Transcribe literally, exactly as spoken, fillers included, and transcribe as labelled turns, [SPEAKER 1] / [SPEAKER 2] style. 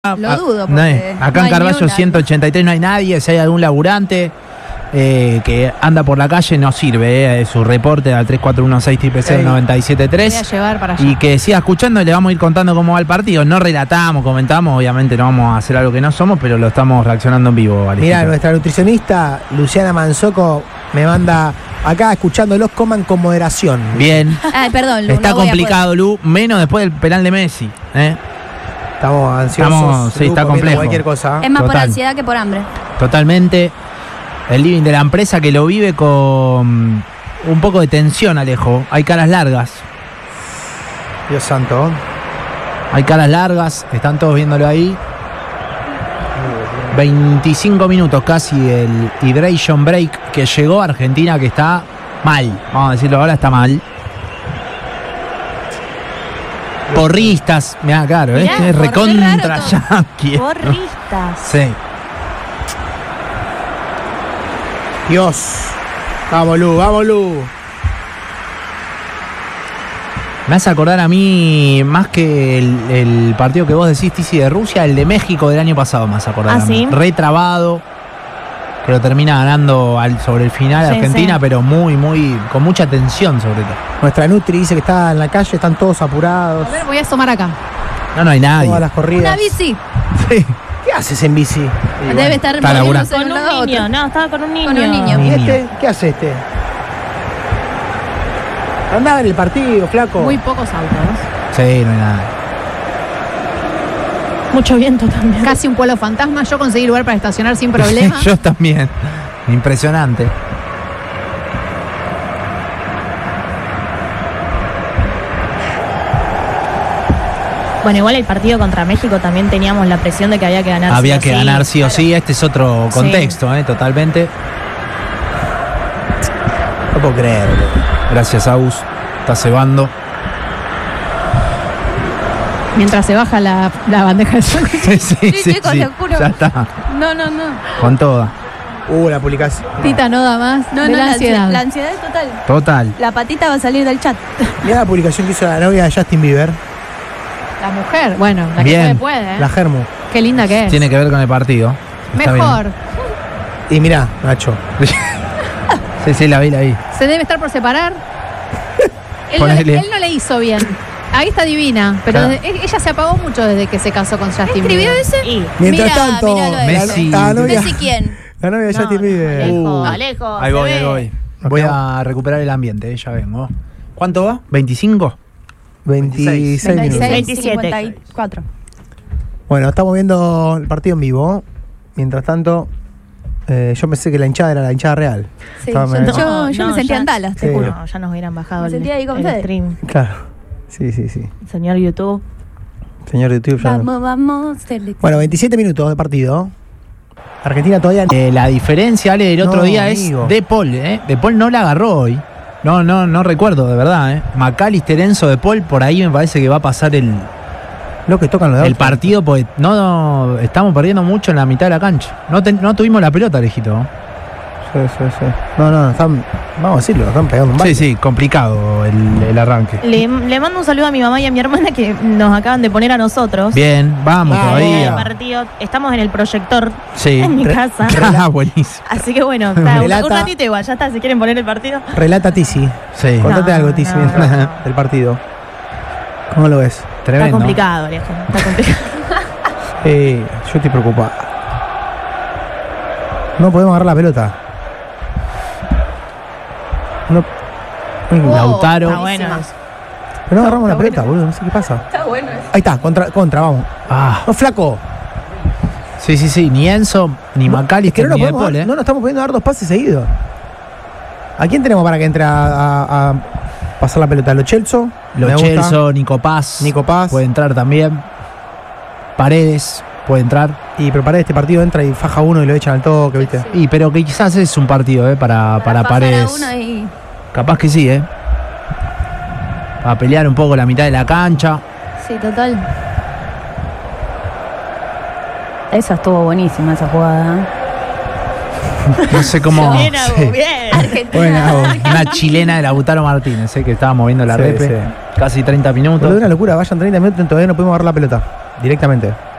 [SPEAKER 1] Lo dudo,
[SPEAKER 2] no
[SPEAKER 1] porque
[SPEAKER 2] acá
[SPEAKER 1] no
[SPEAKER 2] en Carballo ciento ochenta y tres no hay nadie. Si hay algún laburante eh, que anda por la calle, no sirve. Eh, su reporte al tres cuatro uno seis cero cero nueve siete tres.
[SPEAKER 1] Voy a llevar para allá.
[SPEAKER 2] Y que siga escuchando y le vamos a ir contando cómo va el partido. No relatamos, comentamos, obviamente no vamos a hacer algo que no somos, pero lo estamos reaccionando en vivo. Alejito.
[SPEAKER 3] Mira, nuestra nutricionista Luciana Manzoco me manda acá escuchándolos, coman con moderación.
[SPEAKER 2] Bien.
[SPEAKER 1] Ay, perdón, Lu,
[SPEAKER 2] Está
[SPEAKER 1] no voy a
[SPEAKER 2] complicado, Lu, menos después del penal de Messi. ¿eh?
[SPEAKER 3] Estamos ansiosos.
[SPEAKER 2] Estamos, sí,
[SPEAKER 3] Lu,
[SPEAKER 2] está
[SPEAKER 3] comiendo
[SPEAKER 2] complejo.
[SPEAKER 3] Cualquier cosa.
[SPEAKER 1] Es más por
[SPEAKER 2] Total.
[SPEAKER 1] ansiedad que por hambre.
[SPEAKER 2] Totalmente. El living de la empresa que lo vive con un poco de tensión, Alejo. Hay caras largas.
[SPEAKER 3] Dios santo.
[SPEAKER 2] Hay caras largas. Están todos viéndolo ahí. veinticinco minutos casi el hydration break que llegó a Argentina, que está mal. Vamos a decirlo ahora, está mal. Porristas. Mirá, claro,
[SPEAKER 1] Mirá,
[SPEAKER 2] este es
[SPEAKER 1] por-
[SPEAKER 2] recontra
[SPEAKER 1] qué raro todo.
[SPEAKER 2] yankee.
[SPEAKER 1] Porristas.
[SPEAKER 2] Sí.
[SPEAKER 3] Dios. Vamos, Lu, vamos, Lu.
[SPEAKER 2] Me hace acordar a mí, más que el, el partido que vos decís, Tizi, de Rusia, el de México del año pasado, me hace acordar.
[SPEAKER 4] ¿Ah,
[SPEAKER 2] a mí.
[SPEAKER 4] sí?
[SPEAKER 2] Retrabado, que lo termina ganando al, sobre el final
[SPEAKER 4] Sí,
[SPEAKER 2] Argentina,
[SPEAKER 4] sí.
[SPEAKER 2] pero muy, muy, con mucha tensión sobre todo.
[SPEAKER 3] Nuestra Nutri dice que está en la calle, están todos apurados.
[SPEAKER 1] A ver, voy a asomar acá.
[SPEAKER 2] No, no hay nadie.
[SPEAKER 3] Todas las corridas.
[SPEAKER 1] Una bici.
[SPEAKER 2] Sí.
[SPEAKER 3] ¿Qué haces en bici?
[SPEAKER 1] Debe estar
[SPEAKER 2] está
[SPEAKER 1] moviéndose de
[SPEAKER 4] Con
[SPEAKER 1] un lado a
[SPEAKER 4] un
[SPEAKER 1] otro.
[SPEAKER 4] niño, no, estaba con un niño.
[SPEAKER 1] Con un niño.
[SPEAKER 3] ¿Y
[SPEAKER 2] Niño.
[SPEAKER 3] este? ¿Qué hace este? Andá a ver el partido, flaco.
[SPEAKER 1] Muy pocos autos.
[SPEAKER 2] Sí, no hay nadie.
[SPEAKER 4] Mucho viento también.
[SPEAKER 1] Casi un pueblo fantasma. Yo conseguí lugar para estacionar sin problema.
[SPEAKER 2] Yo también. Impresionante.
[SPEAKER 4] Bueno, igual el partido contra México también teníamos la presión de que había que ganar.
[SPEAKER 2] Había
[SPEAKER 4] sí o
[SPEAKER 2] que
[SPEAKER 4] sí.
[SPEAKER 2] ganar sí o
[SPEAKER 4] Claro.
[SPEAKER 2] sí. Este es otro
[SPEAKER 4] Sí.
[SPEAKER 2] contexto, ¿eh? Totalmente.
[SPEAKER 3] No puedo creerlo.
[SPEAKER 2] Gracias, Agus. Está cebando.
[SPEAKER 1] Mientras se baja la, la bandeja de sonido.
[SPEAKER 2] Sí, sí,
[SPEAKER 1] Sí,
[SPEAKER 2] sí,
[SPEAKER 1] chicos,
[SPEAKER 2] sí.
[SPEAKER 1] te juro.
[SPEAKER 2] Ya está.
[SPEAKER 1] No, no, no.
[SPEAKER 2] Con toda.
[SPEAKER 3] Uh, la publicación.
[SPEAKER 1] Tita no da más.
[SPEAKER 5] No,
[SPEAKER 1] de
[SPEAKER 5] no,
[SPEAKER 1] la
[SPEAKER 5] la
[SPEAKER 1] ansiedad.
[SPEAKER 5] ansiedad. La ansiedad es total.
[SPEAKER 2] Total.
[SPEAKER 5] La patita va a salir del chat.
[SPEAKER 3] Mira la publicación que hizo la novia de Justin Bieber,
[SPEAKER 1] La mujer. Bueno, la
[SPEAKER 2] Bien.
[SPEAKER 1] que puede, puede. ¿eh?
[SPEAKER 3] la Germu.
[SPEAKER 1] Qué linda que es.
[SPEAKER 2] Tiene que ver con el partido. Está
[SPEAKER 1] Mejor.
[SPEAKER 3] Y mirá, Nacho.
[SPEAKER 2] bien. Sí, sí, la vi, la vi.
[SPEAKER 1] Se debe estar por separar. Él no,
[SPEAKER 2] Ponele.
[SPEAKER 1] le, él no le hizo bien. Ahí está divina. Pero
[SPEAKER 2] Claro.
[SPEAKER 1] desde- ella se apagó mucho desde que se casó con Justin
[SPEAKER 5] ¿Escribió
[SPEAKER 1] Bieber.
[SPEAKER 5] ese?
[SPEAKER 4] Y
[SPEAKER 3] Mientras
[SPEAKER 5] Mirá,
[SPEAKER 3] tanto,
[SPEAKER 5] mirá lo de
[SPEAKER 2] Messi.
[SPEAKER 3] la, la novia,
[SPEAKER 5] ¿Messi quién?
[SPEAKER 3] la novia de
[SPEAKER 4] No,
[SPEAKER 3] Justin
[SPEAKER 4] no,
[SPEAKER 3] Bieber.
[SPEAKER 4] Alejo,
[SPEAKER 3] Uh.
[SPEAKER 4] Alejo,
[SPEAKER 2] Ahí
[SPEAKER 4] se
[SPEAKER 2] voy,
[SPEAKER 4] ve.
[SPEAKER 2] ahí voy.
[SPEAKER 3] Nos
[SPEAKER 2] Voy
[SPEAKER 3] quedamos.
[SPEAKER 2] a recuperar el ambiente, eh, ya vengo. ¿Cuánto va? ¿veinticinco?
[SPEAKER 3] veintiséis
[SPEAKER 1] veintiséis.
[SPEAKER 3] minutos.
[SPEAKER 4] veintisiete.
[SPEAKER 5] cincuenta y cuatro.
[SPEAKER 3] Bueno, estamos viendo el partido en vivo. Mientras tanto, eh, yo pensé que la hinchada era la hinchada real.
[SPEAKER 5] Sí,
[SPEAKER 3] Estaba
[SPEAKER 5] yo,
[SPEAKER 3] medio-
[SPEAKER 5] yo-
[SPEAKER 4] No,
[SPEAKER 5] yo
[SPEAKER 4] no,
[SPEAKER 5] me sentía
[SPEAKER 4] ya-
[SPEAKER 5] en Dallas, te
[SPEAKER 3] Sí.
[SPEAKER 5] juro.
[SPEAKER 4] No, ya nos hubieran bajado
[SPEAKER 5] Me
[SPEAKER 4] el,
[SPEAKER 5] sentía ahí con
[SPEAKER 4] el
[SPEAKER 5] Fede.
[SPEAKER 4] stream.
[SPEAKER 3] Claro. Sí, sí, sí.
[SPEAKER 4] Señor YouTube.
[SPEAKER 3] Señor YouTube ya.
[SPEAKER 5] Vamos, vamos. selección.
[SPEAKER 3] Bueno, veintisiete minutos de partido. Argentina todavía no.
[SPEAKER 2] Eh, la diferencia, Ale, del otro
[SPEAKER 3] No,
[SPEAKER 2] día
[SPEAKER 3] amigo.
[SPEAKER 2] es De Paul, ¿eh? De Paul no la agarró hoy. No, no, no recuerdo, de verdad, ¿eh? McAllister, Enzo, De Paul, por ahí me parece que va a pasar el,
[SPEAKER 3] Lo que tocan los de
[SPEAKER 2] el
[SPEAKER 3] Oxford.
[SPEAKER 2] partido, porque no, no- estamos perdiendo mucho en la mitad de la cancha. No, te- no tuvimos la pelota, Alejito.
[SPEAKER 3] Sí, sí, sí. No, no, están, vamos a decirlo, están pegando un
[SPEAKER 2] Sí,
[SPEAKER 3] baile.
[SPEAKER 2] sí, complicado el, el arranque.
[SPEAKER 4] Le, le mando un saludo a mi mamá y a mi hermana que nos acaban de poner a nosotros.
[SPEAKER 2] Bien, vamos
[SPEAKER 3] Vamos.
[SPEAKER 4] El
[SPEAKER 2] todavía.
[SPEAKER 4] partido. Estamos en el proyector
[SPEAKER 2] Sí.
[SPEAKER 4] en mi
[SPEAKER 3] Re-
[SPEAKER 4] casa.
[SPEAKER 2] Ah, buenísimo.
[SPEAKER 4] Así que bueno, está, un,
[SPEAKER 3] Relata-
[SPEAKER 4] un ratito igual, ya está, si quieren poner el partido.
[SPEAKER 3] Relata Tizi.
[SPEAKER 2] Sí.
[SPEAKER 3] Contate
[SPEAKER 4] No,
[SPEAKER 3] algo, Tizi,
[SPEAKER 4] no,
[SPEAKER 3] mientras-
[SPEAKER 4] no.
[SPEAKER 3] del partido. ¿Cómo lo ves?
[SPEAKER 2] Tremendo.
[SPEAKER 4] Está complicado, Alejo. Está complicado.
[SPEAKER 3] Eh, yo estoy preocupado. No podemos agarrar la pelota. No,
[SPEAKER 1] Wow.
[SPEAKER 2] Lautaro.
[SPEAKER 4] Está bueno.
[SPEAKER 3] pero no agarramos la pelota, boludo, no sé qué pasa.
[SPEAKER 5] Está bueno eso.
[SPEAKER 3] Ahí está, contra, contra, vamos.
[SPEAKER 2] Ah,
[SPEAKER 3] No, flaco.
[SPEAKER 2] sí, sí, sí. Ni Enzo, ni
[SPEAKER 3] Es que
[SPEAKER 2] McAllister,
[SPEAKER 3] no, nos
[SPEAKER 2] ni De
[SPEAKER 3] podemos
[SPEAKER 2] Paul,
[SPEAKER 3] dar-
[SPEAKER 2] ¿eh?
[SPEAKER 3] no nos estamos pudiendo dar dos pases seguidos. ¿A quién tenemos para que entre a, a- a pasar la pelota? ¿Lo Chelso? Me
[SPEAKER 2] Lo
[SPEAKER 3] gusta.
[SPEAKER 2] Chelso, Nico Paz.
[SPEAKER 3] Nico Paz.
[SPEAKER 2] Puede entrar también. Paredes puede entrar.
[SPEAKER 3] Y preparé este partido, entra y faja uno y lo echan al toque, ¿viste?
[SPEAKER 2] Y pero que quizás es un partido, ¿eh? Para, para,
[SPEAKER 5] pasar
[SPEAKER 2] Paredes.
[SPEAKER 5] a uno y
[SPEAKER 2] Capaz que sí, ¿eh? Para pelear un poco la mitad de la cancha.
[SPEAKER 5] sí, total. Esa estuvo buenísima, esa jugada.
[SPEAKER 2] No sé cómo.
[SPEAKER 4] Bien, Abu,
[SPEAKER 2] Sí.
[SPEAKER 4] bien.
[SPEAKER 5] Argentina.
[SPEAKER 3] Bueno,
[SPEAKER 2] Una chilena de Lautaro Martínez, ¿eh? Que estaba moviendo la
[SPEAKER 3] Sí,
[SPEAKER 2] repe.
[SPEAKER 3] sí.
[SPEAKER 2] Casi treinta minutos.
[SPEAKER 3] boludo, una locura, vayan treinta minutos y todavía no podemos agarrar la pelota. Directamente.